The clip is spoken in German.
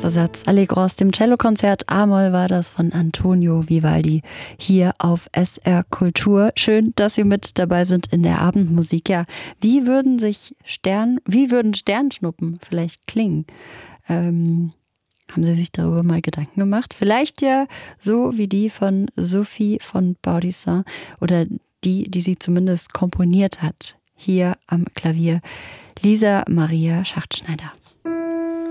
Erster Satz Allegro aus dem Cellokonzert A-Moll war das von Antonio Vivaldi hier auf SR Kultur. Schön, dass Sie mit dabei sind in der Abendmusik. Ja, wie würden Sternschnuppen vielleicht klingen? Haben Sie sich darüber mal Gedanken gemacht? Vielleicht ja so wie die von Sophie von Baudissin oder die sie zumindest komponiert hat. Hier am Klavier Lisa Maria Schachtschneider.